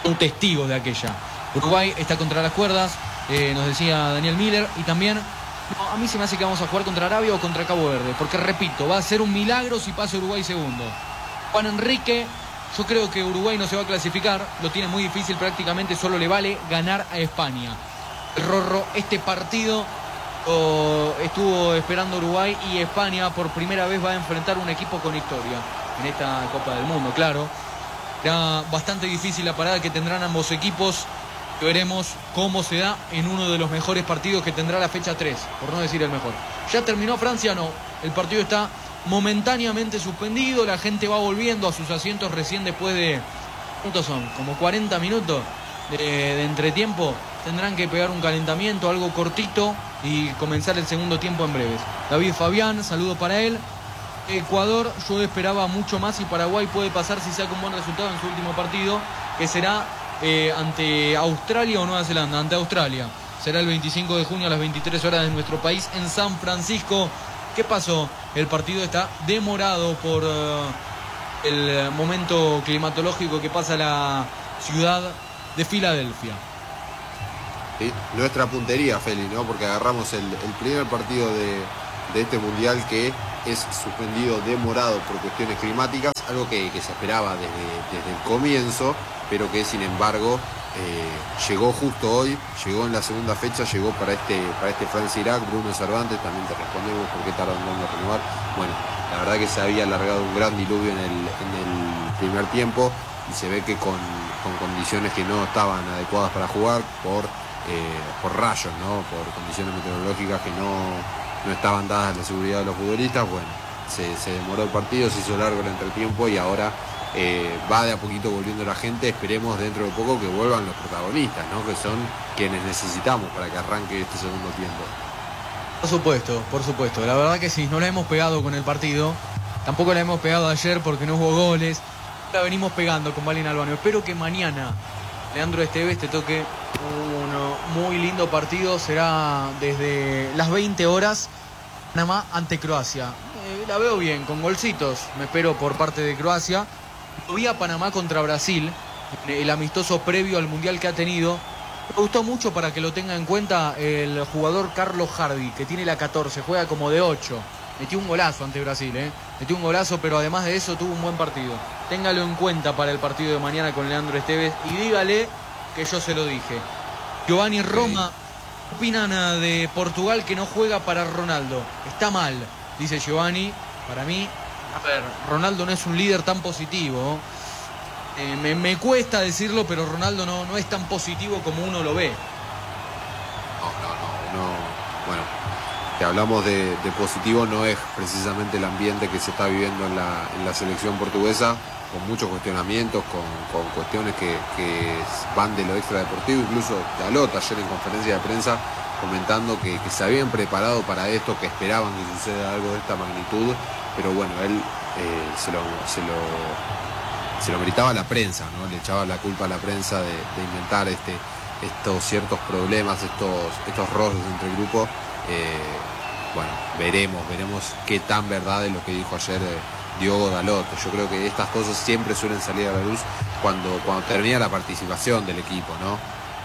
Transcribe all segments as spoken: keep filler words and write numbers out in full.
un testigo de aquella. Uruguay está contra las cuerdas, eh, nos decía Daniel Miller, y también no, a mí se me hace que vamos a jugar contra Arabia o contra Cabo Verde, porque repito, va a ser un milagro si pasa Uruguay segundo. Juan Enrique, yo creo que Uruguay no se va a clasificar, lo tiene muy difícil prácticamente, solo le vale ganar a España. El Rorro, este partido oh, estuvo esperando Uruguay, y España por primera vez va a enfrentar un equipo con historia en esta Copa del Mundo, claro. Será bastante difícil la parada que tendrán ambos equipos. Veremos cómo se da en uno de los mejores partidos que tendrá la fecha tres, por no decir el mejor. ¿Ya terminó Francia? No. El partido está momentáneamente suspendido. La gente va volviendo a sus asientos recién después de... ¿Cuántos son? Como cuarenta minutos de, de entretiempo. Tendrán que pegar un calentamiento, algo cortito, y comenzar el segundo tiempo en breves. David Fabián, saludo para él. Ecuador, yo esperaba mucho más, y Paraguay puede pasar si saca un buen resultado en su último partido, que será... Eh, ante Australia o Nueva Zelanda, ante Australia. Será el veinticinco de junio a las veintitrés horas de nuestro país en San Francisco. ¿Qué pasó? El partido está demorado por uh, el momento climatológico que pasa la ciudad de Filadelfia. Sí, nuestra puntería, Feli, ¿no? Porque agarramos el, el primer partido de, de este mundial que es suspendido, demorado por cuestiones climáticas, algo que, que se esperaba desde, desde el comienzo, pero que sin embargo eh, llegó justo hoy, llegó en la segunda fecha, llegó para este, para este Francia-Irak. Bruno Cervantes, también te respondemos por qué tardan en renovar. Bueno, la verdad que se había alargado un gran diluvio en el, en el primer tiempo, y se ve que con, con condiciones que no estaban adecuadas para jugar, por, eh, por rayos, ¿no? Por condiciones meteorológicas que no... no estaban dadas la seguridad de los futbolistas. Bueno, se, se demoró el partido, se hizo largo el entretiempo, y ahora eh, va de a poquito volviendo la gente. Esperemos dentro de poco que vuelvan los protagonistas, ¿no? Que son quienes necesitamos para que arranque este segundo tiempo. Por supuesto, por supuesto. La verdad que sí, no la hemos pegado con el partido. Tampoco la hemos pegado ayer porque no hubo goles. La venimos pegando con Valen Albano. Espero que mañana Leandro Esteves te toque un muy lindo partido. Será desde las veinte horas, Panamá ante Croacia. Eh, la veo bien, con golcitos, me espero por parte de Croacia. Lo vi a Panamá contra Brasil, el amistoso previo al Mundial que ha tenido. Me gustó mucho, para que lo tenga en cuenta, el jugador Carlos Hardy, que tiene la catorce, juega como de ocho. Metió un golazo ante Brasil, ¿eh? Metió un golazo, pero además de eso tuvo un buen partido. Téngalo en cuenta para el partido de mañana con Leandro Esteves, y dígale que yo se lo dije. Giovanni Roma, ¿qué opinan de Portugal que no juega para Ronaldo? Está mal, dice Giovanni. Para mí, a ver, Ronaldo no es un líder tan positivo. Eh, me, me cuesta decirlo, pero Ronaldo no, no es tan positivo como uno lo ve. No, no, no, no. Bueno, que hablamos de, de positivo, no es precisamente el ambiente que se está viviendo en la, en la selección portuguesa, con muchos cuestionamientos, con, con cuestiones que, que van de lo extradeportivo. Incluso Dalot ayer en conferencia de prensa comentando que, que se habían preparado para esto, que esperaban que suceda algo de esta magnitud, pero bueno, él eh, se, lo, se, lo, se lo meritaba a la prensa, ¿no? Le echaba la culpa a la prensa de, de inventar este, estos ciertos problemas, estos, estos roces entre grupos. Eh, bueno, veremos, veremos qué tan verdad es lo que dijo ayer eh, Diogo Dalot. Yo creo que estas cosas siempre suelen salir a la luz cuando, cuando termina la participación del equipo, ¿no?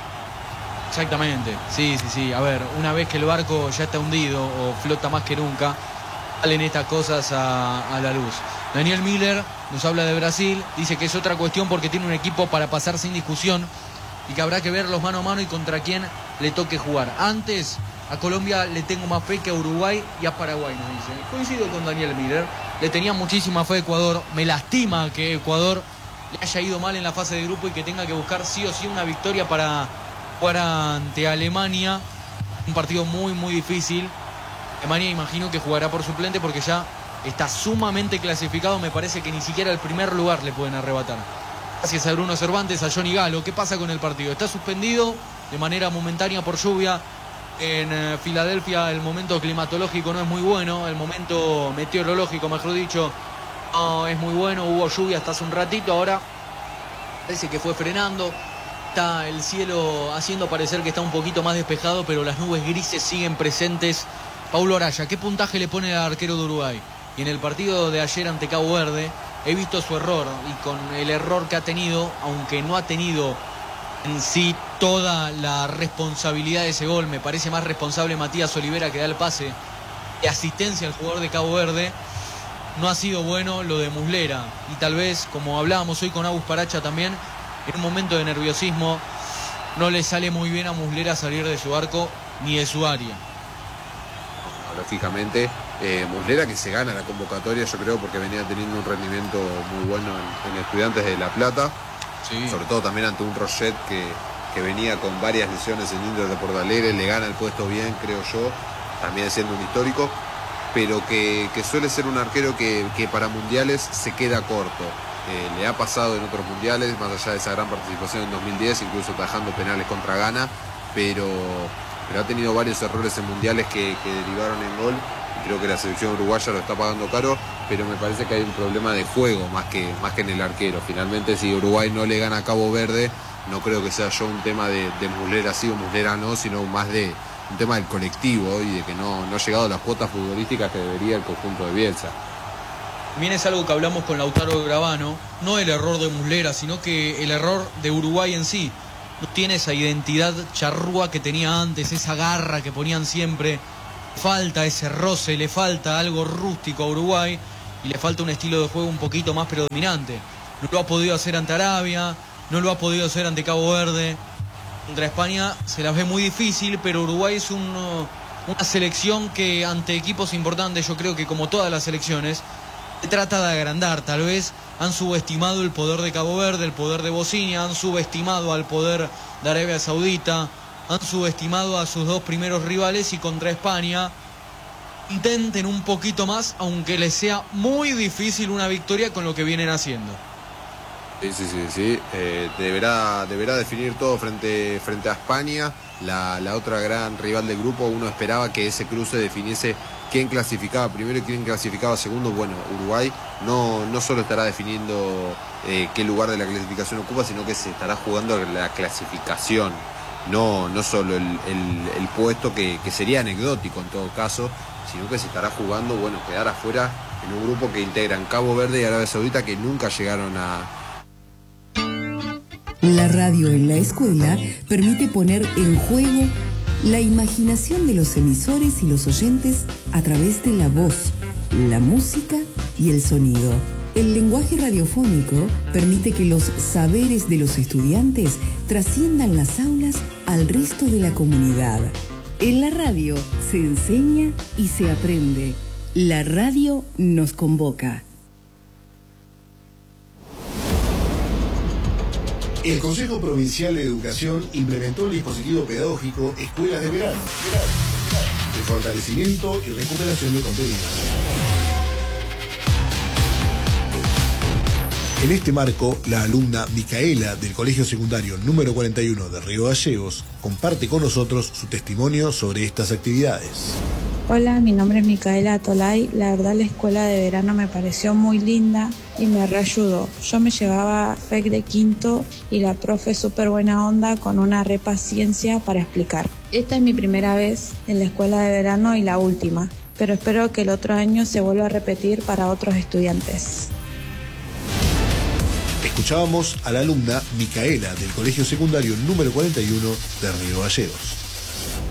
Exactamente, sí, sí, sí. A ver, una vez que el barco ya está hundido o flota más que nunca, salen estas cosas a, a la luz. Daniel Miller nos habla de Brasil, dice que es otra cuestión porque tiene un equipo para pasar sin discusión y que habrá que verlos mano a mano y contra quién le toque jugar. Antes, a Colombia le tengo más fe que a Uruguay y a Paraguay, nos dice. Coincido con Daniel Miller, le tenía muchísima fe a Ecuador. Me lastima que Ecuador le haya ido mal en la fase de grupo y que tenga que buscar sí o sí una victoria para jugar ante Alemania. Un partido muy, muy difícil. Alemania imagino que jugará por suplente porque ya está sumamente clasificado. Me parece que ni siquiera el primer lugar le pueden arrebatar. Gracias a Bruno Cervantes, a Johnny Galo. ¿Qué pasa con el partido? Está suspendido de manera momentánea por lluvia. En eh, Filadelfia el momento climatológico no es muy bueno. El momento meteorológico, mejor dicho, no es muy bueno. Hubo lluvia hasta hace un ratito. Ahora parece que fue frenando. Está el cielo haciendo parecer que está un poquito más despejado, pero las nubes grises siguen presentes. Paulo Araya, ¿qué puntaje le pone al arquero de Uruguay? Y en el partido de ayer ante Cabo Verde he visto su error, y con el error que ha tenido, aunque no ha tenido en sí toda la responsabilidad de ese gol. Me parece más responsable Matías Olivera, que da el pase de asistencia al jugador de Cabo Verde. No ha sido bueno lo de Muslera. Y tal vez, como hablábamos hoy con Agus Paracha también, en un momento de nerviosismo no le sale muy bien a Muslera salir de su arco ni de su área. Lógicamente, eh, Muslera que se gana la convocatoria, yo creo, porque venía teniendo un rendimiento muy bueno en, en Estudiantes de La Plata. Sí. Sobre todo también ante un Roget que, que venía con varias lesiones en Inter de Porto Alegre, le gana el puesto bien, creo yo, también siendo un histórico, pero que, que suele ser un arquero que, que para mundiales se queda corto. Eh, le ha pasado en otros mundiales, más allá de esa gran participación en dos mil diez, incluso atajando penales contra Ghana, pero, pero ha tenido varios errores en mundiales que, que derivaron en gol. Creo que la selección uruguaya lo está pagando caro, pero me parece que hay un problema de juego más que, más que en el arquero. Finalmente, si Uruguay no le gana a Cabo Verde, no creo que sea yo un tema de, de Muslera sí o Muslera no, sino más de un tema del colectivo y de que no, no ha llegado a las cuotas futbolísticas que debería el conjunto de Bielsa. También es algo que hablamos con Lautaro Gravano, no el error de Muslera, sino que el error de Uruguay en sí. No tiene esa identidad charrúa que tenía antes, esa garra que ponían siempre. Falta ese roce, le falta algo rústico a Uruguay y le falta un estilo de juego un poquito más predominante. No lo ha podido hacer ante Arabia, no lo ha podido hacer ante Cabo Verde. Contra España se las ve muy difícil, pero Uruguay es un, una selección que ante equipos importantes, yo creo que como todas las selecciones, trata de agrandar. Tal vez han subestimado el poder de Cabo Verde, el poder de Bosnia, han subestimado al poder de Arabia Saudita, han subestimado a sus dos primeros rivales y contra España intenten un poquito más, aunque les sea muy difícil una victoria con lo que vienen haciendo. Sí, sí, sí, sí. Eh, deberá, deberá definir todo frente, frente a España, la, la otra gran rival del grupo. Uno esperaba que ese cruce definiese quién clasificaba primero y quién clasificaba segundo. Bueno, Uruguay no, no solo estará definiendo eh, qué lugar de la clasificación ocupa, sino que se estará jugando la clasificación. No, no solo el, el, el puesto que, que sería anecdótico en todo caso, sino que se estará jugando, bueno, quedar afuera en un grupo que integran Cabo Verde y Arabia Saudita, que nunca llegaron a... La radio en la escuela permite poner en juego la imaginación de los emisores y los oyentes a través de la voz, la música y el sonido. El lenguaje radiofónico permite que los saberes de los estudiantes trasciendan las aulas al resto de la comunidad. En la radio se enseña y se aprende. La radio nos convoca. El Consejo Provincial de Educación implementó el dispositivo pedagógico Escuelas de Verano, de fortalecimiento y recuperación de contenidos. En este marco, la alumna Micaela del Colegio Secundario número cuarenta y uno de Río Gallegos comparte con nosotros su testimonio sobre estas actividades. Hola, mi nombre es Micaela Tolay. La verdad la escuela de verano me pareció muy linda y me reayudó. Yo me llevaba F E C de quinto y la profe súper buena onda con una re paciencia para explicar. Esta es mi primera vez en la escuela de verano y la última, pero espero que el otro año se vuelva a repetir para otros estudiantes. Escuchábamos a la alumna Micaela del Colegio Secundario número cuarenta y uno de Río Gallegos.